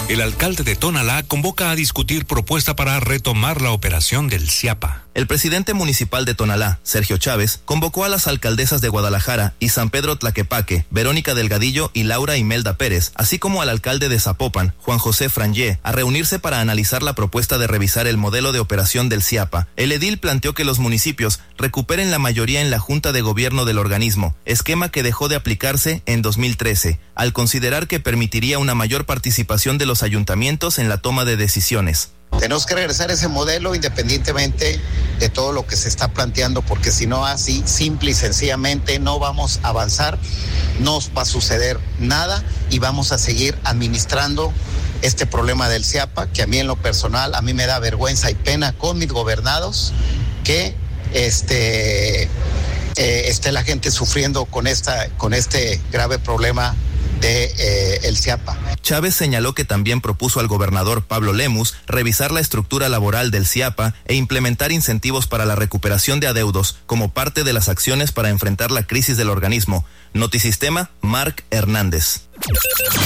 El alcalde de Tonalá convoca a discutir propuesta para retomar la operación del CIAPA. El presidente municipal de Tonalá, Sergio Chávez, convocó a las alcaldesas de Guadalajara y San Pedro Tlaquepaque, Verónica Delgadillo y Laura Imelda Pérez, así como al alcalde de Zapopan, Juan José Frangé, a reunirse para analizar la propuesta de revisar el modelo de operación del CIAPA. El edil planteó que los municipios recuperen la mayoría en la Junta de Gobierno del organismo, esquema que dejó de aplicarse en 2013, al considerar que permitiría una mayor participación de los ayuntamientos en la toma de decisiones. Tenemos que regresar a ese modelo independientemente de todo lo que se está planteando, porque si no, así, simple y sencillamente no vamos a avanzar, no va a suceder nada y vamos a seguir administrando este problema del CIAPA, que a mí en lo personal, a mí me da vergüenza y pena con mis gobernados que esté la gente sufriendo con este grave problema de el CIAPA. Chávez señaló que también propuso al gobernador Pablo Lemus revisar la estructura laboral del CIAPA e implementar incentivos para la recuperación de adeudos como parte de las acciones para enfrentar la crisis del organismo. Notisistema, Marc Hernández.